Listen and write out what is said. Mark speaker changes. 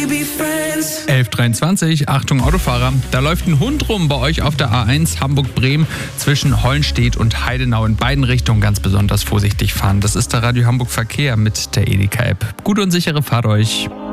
Speaker 1: 11:23, Achtung Autofahrer, da läuft ein Hund rum bei euch auf der A1 Hamburg-Bremen zwischen Hollenstedt und Heidenau. In beiden Richtungen ganz besonders vorsichtig fahren. Das ist der Radio Hamburg Verkehr mit der Edeka-App. Gute und sichere Fahrt euch.